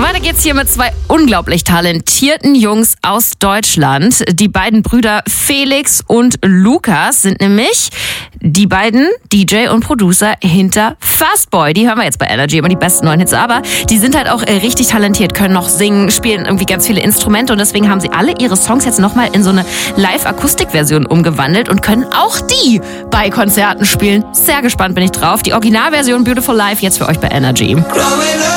Weiter geht's hier mit zwei unglaublich talentierten Jungs aus Deutschland. Die beiden Brüder Felix und Lukas sind nämlich die beiden DJ und Producer hinter Fastboy. Die hören wir jetzt bei Energy, immer die besten neuen Hits. Aber die sind halt auch richtig talentiert, können noch singen, spielen irgendwie ganz viele Instrumente. Und deswegen haben sie alle ihre Songs jetzt nochmal in so eine Live-Akustik-Version umgewandelt und können auch die bei Konzerten spielen. Sehr gespannt bin ich drauf. Die Originalversion Beautiful Life jetzt für euch bei Energy.